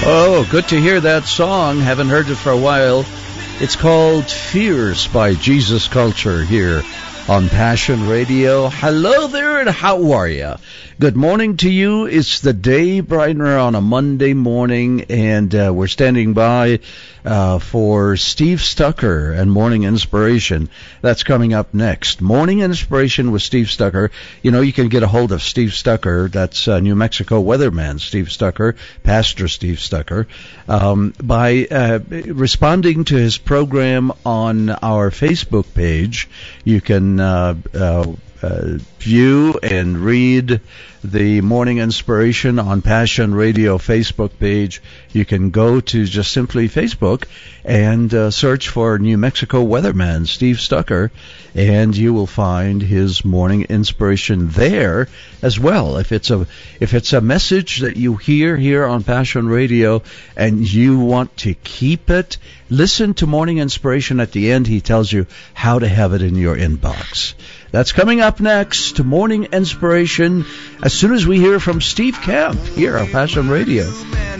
Oh, good to hear that song. Haven't heard it for a while. It's called Fierce by Jesus Culture here on Passion Radio. Hello there, and how are you? Good morning to you. It's the day brightener on a Monday morning, and we're standing by for Steve Stucker and Morning Inspiration. That's coming up next. Morning Inspiration with Steve Stucker. You know, you can get a hold of Steve Stucker. That's New Mexico weatherman Steve Stucker, Pastor Steve Stucker, by responding to his program on our Facebook page. You can view and read the Morning Inspiration on Passion Radio Facebook page. You can go to just simply Facebook and search for New Mexico weatherman Steve Stucker, and you will find his Morning Inspiration there as well. If it's a message that you hear here on Passion Radio and you want to keep it, listen to Morning Inspiration. At the end, he tells you how to have it in your inbox. That's coming up next, Morning Inspiration, as soon as we hear from Steve Camp here on Passion Radio.